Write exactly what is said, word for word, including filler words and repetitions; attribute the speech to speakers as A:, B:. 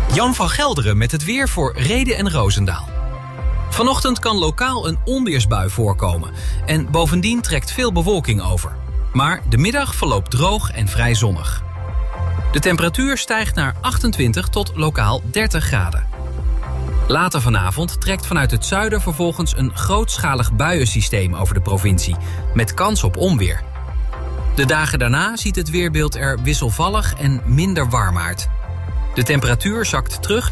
A: Jan van Gelderen met het weer voor Rheden en Roosendaal. Vanochtend kan lokaal een onweersbui voorkomen. En bovendien trekt veel bewolking over. Maar de middag verloopt droog en vrij zonnig. De temperatuur stijgt naar achtentwintig tot lokaal dertig graden. Later vanavond trekt vanuit het zuiden vervolgens een grootschalig buiensysteem over de provincie. Met kans op onweer. De dagen daarna ziet het weerbeeld er wisselvallig en minder warm uit. De temperatuur zakt terug